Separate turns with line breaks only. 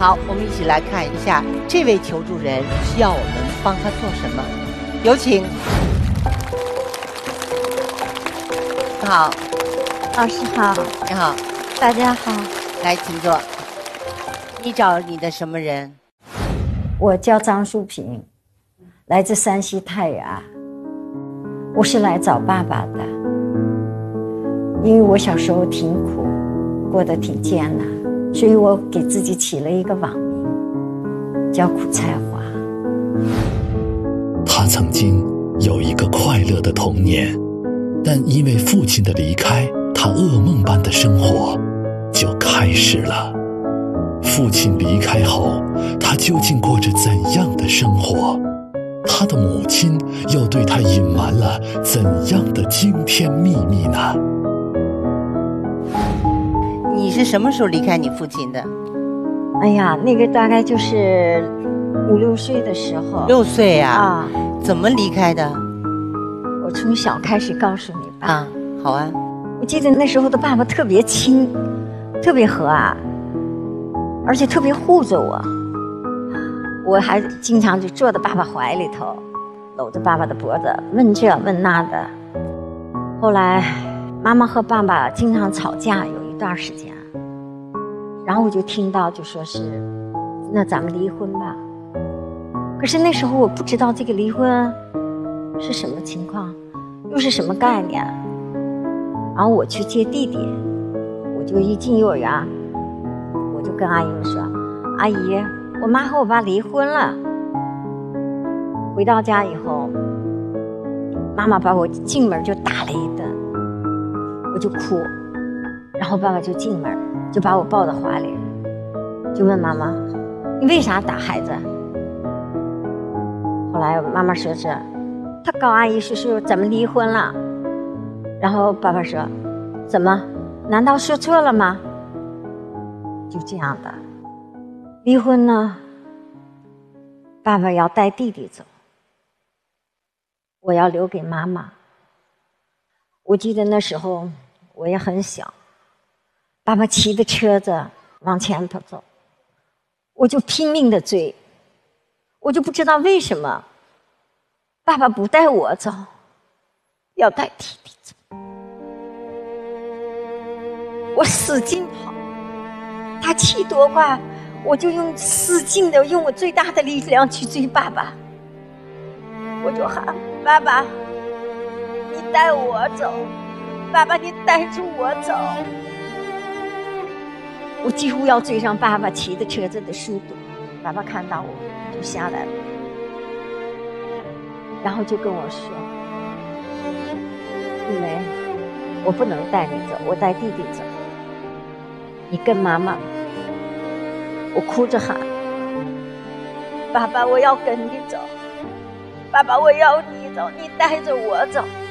好，我们一起来看一下这位求助人需要我们帮他做什么。有请。你好，
老师好。
你好，
大家好。
来，请坐。你找你的什么人？
我叫张淑萍，来自山西太原。我是来找爸爸的，因为我小时候挺苦，过得挺艰难，所以我给自己起了一个网名，叫苦菜花。
他曾经有一个快乐的童年，但因为父亲的离开，他噩梦般的生活就开始了。父亲离开后，他究竟过着怎样的生活？他的母亲又对他隐瞒了怎样的惊天秘密呢？
你是什么时候离开你父亲的？
哎呀，那个大概就是5、6岁的时候。
6岁呀？
啊，
怎么离开的？
我从小开始告诉你吧。
啊，好啊。
我记得那时候的爸爸特别亲，特别和蔼，而且特别护着我。我还经常就坐在爸爸怀里头，搂着爸爸的脖子，问这问那的。后来妈妈和爸爸经常吵架，有一段时间，然后我就听到就说是那咱们离婚吧。可是那时候我不知道这个离婚是什么情况，又是什么概念。然后我去接弟弟，我就一进幼儿园，我就跟阿姨们说，阿姨，我妈和我爸离婚了。回到家以后，妈妈把我进门就打了一顿，我就哭，然后爸爸就进门就把我抱到怀里，就问妈妈，你为啥打孩子？后来妈妈说是他告阿姨说咱们离婚了。然后爸爸说，怎么？难道说错了吗？就这样的。离婚呢，爸爸要带弟弟走，我要留给妈妈。我记得那时候我也很小，爸爸骑着车子往前头走，我就拼命的追，我就不知道为什么爸爸不带我走，要带弟弟走。我使劲跑，他骑多快，我就使劲的用我最大的力量去追爸爸。我就喊，爸爸，你带我走，爸爸你带着我走。我几乎要追上爸爸骑的车子的速度。爸爸看到我就下来了，然后就跟我说，玉梅，我不能带你走，我带弟弟走，你跟妈妈。我哭着喊，爸爸我要跟你走，爸爸我要你走，你带着我走。